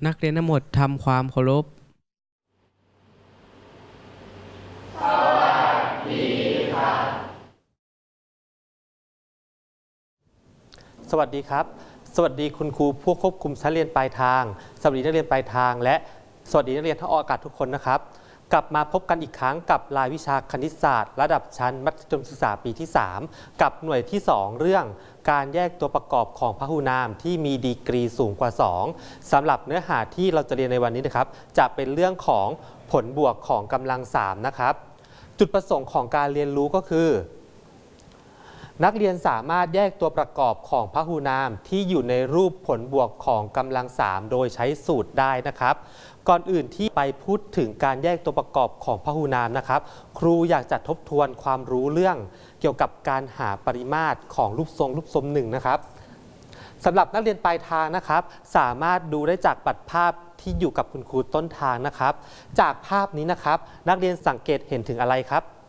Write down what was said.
นักเรียนทั้งหมดทำความเคารพสวัสดีครับสวัสดีคุณครูผู้ควบคุมชั้นเรียนปลายทางสวัสดีนักเรียนปลายทางและสวัสดีนักเรียนทั้งออกอากาศทุกคนนะครับกลับมาพบกันอีกครั้งกับรายวิชาคณิตศาสตร์ระดับชั้นมัธยมศึกษาปีที่ 3กับหน่วยที่ 2 เรื่องการแยกตัวประกอบของพหุนามที่มีดีกรีสูงกว่า 2สำหรับเนื้อหาที่เราจะเรียนในวันนี้นะครับจะเป็นเรื่องของผลบวกของกำลัง 3นะครับจุดประสงค์ของการเรียนรู้ก็คือนักเรียนสามารถแยกตัวประกอบของพหุนามที่อยู่ในรูปผลบวกของกำลัง 3โดยใช้สูตรได้นะครับก่อนอื่นที่ไปพูดถึงการแยกตัวประกอบของพหุนามนะครับครูอยากจะทบทวนความรู้เรื่องเกี่ยวกับการหาปริมาตรของรูปทรงหนึ่งนะครับสำหรับนักเรียนปลายทางนะครับสามารถดูได้จากบัตรภาพที่อยู่กับคุณครูต้นทางนะครับจากภาพนี้นะครับนักเรียนสังเกตเห็นถึงอะไรครับ